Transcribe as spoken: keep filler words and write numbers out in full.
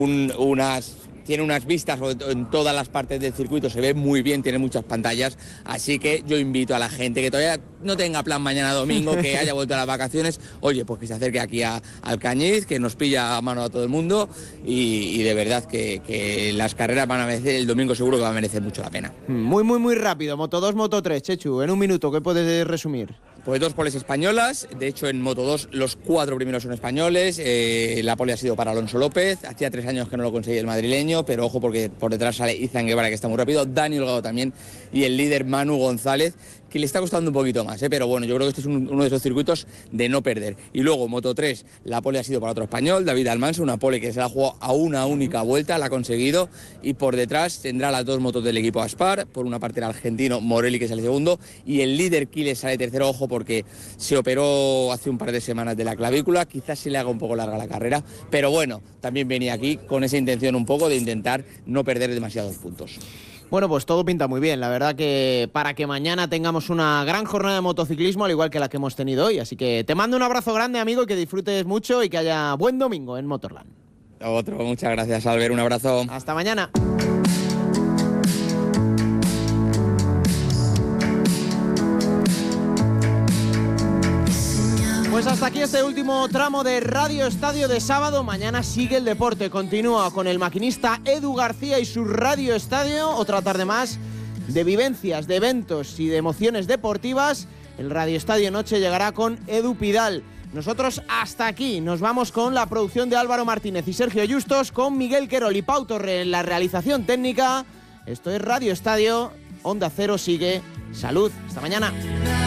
un, unas... Tiene unas vistas en todas las partes del circuito, se ve muy bien, tiene muchas pantallas, así que yo invito a la gente que todavía no tenga plan mañana domingo, que haya vuelto a las vacaciones, oye, pues que se acerque aquí a Alcañiz, que nos pilla a mano a todo el mundo y, y de verdad que, que las carreras van a merecer, el domingo seguro que va a merecer mucho la pena. Muy, muy, muy rápido, Moto dos, Moto tres, Chechu, en un minuto, ¿qué puedes resumir? Pues dos poles españolas, de hecho en Moto dos los cuatro primeros son españoles, eh, la pole ha sido para Alonso López, hacía tres años que no lo conseguía el madrileño, pero ojo porque por detrás sale Izan Guevara que está muy rápido, Dani Holgado también y el líder Manu González, que le está costando un poquito más, ¿eh? Pero bueno, yo creo que este es un, uno de esos circuitos de no perder. Y luego Moto tres, la pole ha sido para otro español, David Almanso, una pole que se la ha jugado a una única vuelta, la ha conseguido, y por detrás tendrá las dos motos del equipo Aspar, por una parte el argentino Morelli que sale segundo, y el líder Quiles sale tercero, ojo porque se operó hace un par de semanas de la clavícula, quizás se le haga un poco larga la carrera, pero bueno, también venía aquí con esa intención un poco de intentar no perder demasiados puntos. Bueno, pues todo pinta muy bien, la verdad que para que mañana tengamos una gran jornada de motociclismo, al igual que la que hemos tenido hoy, así que te mando un abrazo grande, amigo, y que disfrutes mucho y que haya buen domingo en Motorland. Otro, muchas gracias, Albert, un abrazo. Hasta mañana. Pues hasta aquí este último tramo de Radio Estadio de sábado. Mañana sigue el deporte, continúa con el maquinista Edu García y su Radio Estadio. Otra tarde más de vivencias, de eventos y de emociones deportivas. El Radio Estadio Noche llegará con Edu Pidal. Nosotros hasta aquí, nos vamos con la producción de Álvaro Martínez y Sergio Justos, con Miguel Querol y Pau Torre en la realización técnica. Esto es Radio Estadio, Onda Cero sigue. Salud, hasta mañana.